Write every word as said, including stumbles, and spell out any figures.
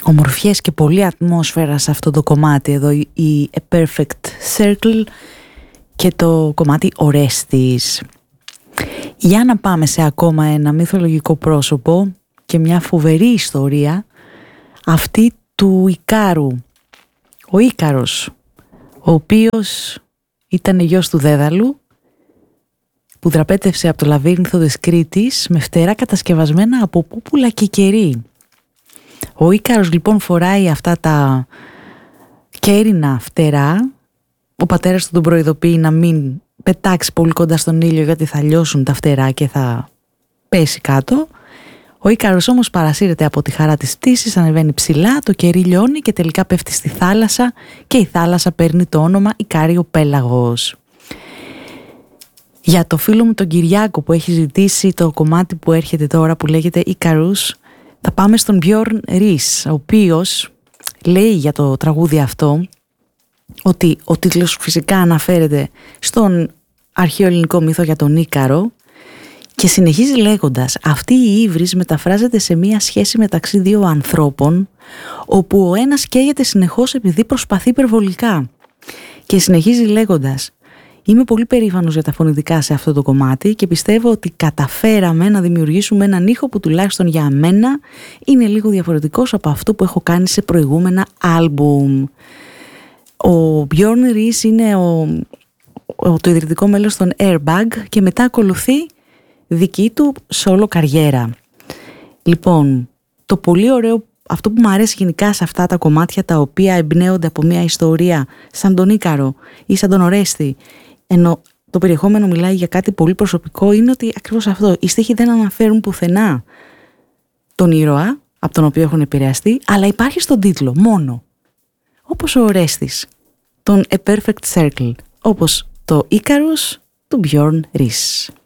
ομορφιές και πολλή ατμόσφαιρα σε αυτό το κομμάτι εδώ, η A Perfect Circle και το κομμάτι Ορέστης. Για να πάμε σε ακόμα ένα μυθολογικό πρόσωπο και μια φοβερή ιστορία, αυτή του Ικάρου. Ο Ίκαρος, ο οποίος ήταν γιος του Δέδαλου, που δραπέτευσε από το λαβύρινθο της Κρήτης με φτερά κατασκευασμένα από πούπουλα και κερί. Ο Ίκαρος λοιπόν φοράει αυτά τα κέρινα φτερά. Ο πατέρας του τον προειδοποιεί να μην πετάξει πολύ κοντά στον ήλιο, γιατί θα λιώσουν τα φτερά και θα πέσει κάτω. Ο Ίκαρος όμως παρασύρεται από τη χαρά της πτήσης, ανεβαίνει ψηλά, το κερί λιώνει και τελικά πέφτει στη θάλασσα και η θάλασσα παίρνει το όνομα Ικάριο Πέλαγος. Για το φίλο μου τον Κυριάκο που έχει ζητήσει το κομμάτι που έρχεται τώρα που λέγεται Ίκαρους, θα πάμε στον Björn Ries, ο οποίος λέει για το τραγούδι αυτό ότι ο τίτλος φυσικά αναφέρεται στον αρχαίο ελληνικό μύθο για τον Ίκαρο και συνεχίζει λέγοντας: αυτή η ύβρις μεταφράζεται σε μία σχέση μεταξύ δύο ανθρώπων όπου ο ένας καίγεται συνεχώς επειδή προσπαθεί υπερβολικά, και συνεχίζει λέγοντας: είμαι πολύ περήφανος για τα φωνητικά σε αυτό το κομμάτι και πιστεύω ότι καταφέραμε να δημιουργήσουμε έναν ήχο που τουλάχιστον για μένα είναι λίγο διαφορετικός από αυτό που έχω κάνει σε προηγούμενα άλμπουμ. Ο Björn Ries είναι ο, ο, το ιδρυτικό μέλος των Airbag και μετά ακολουθεί δική του solo καριέρα. Λοιπόν, το πολύ ωραίο, αυτό που μου αρέσει γενικά σε αυτά τα κομμάτια τα οποία εμπνέονται από μια ιστορία σαν τον Ίκαρο ή σαν τον Ορέστη, ενώ το περιεχόμενο μιλάει για κάτι πολύ προσωπικό, είναι ότι ακριβώς αυτό, οι στίχοι δεν αναφέρουν πουθενά τον ήρωα από τον οποίο έχουν επηρεαστεί, αλλά υπάρχει στον τίτλο μόνο, όπως ο Ορέστης, τον A Perfect Circle, όπως το Ίκαρος του Björn Ries.